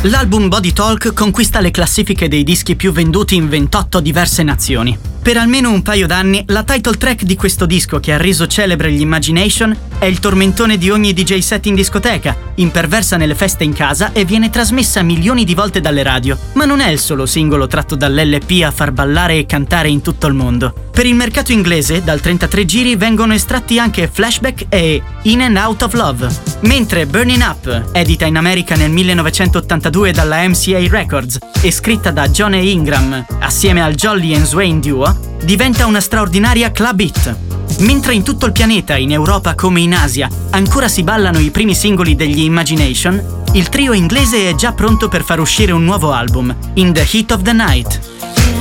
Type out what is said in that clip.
L'album Body Talk conquista le classifiche dei dischi più venduti in 28 diverse nazioni. Per almeno un paio d'anni, la title track di questo disco, che ha reso celebre gli Imagination, è il tormentone di ogni DJ set in discoteca, imperversa nelle feste in casa e viene trasmessa milioni di volte dalle radio. Ma non è il solo singolo tratto dall'LP a far ballare e cantare in tutto il mondo. Per il mercato inglese, dal 33 giri vengono estratti anche Flashback e In and Out of Love. Mentre Burning Up, edita in America nel 1982 dalla MCA Records e scritta da John E. Ingram assieme al Jolly and Swain Duo, diventa una straordinaria club hit. Mentre in tutto il pianeta, in Europa come in Asia, ancora si ballano i primi singoli degli Imagination, il trio inglese è già pronto per far uscire un nuovo album, In the Heat of the Night.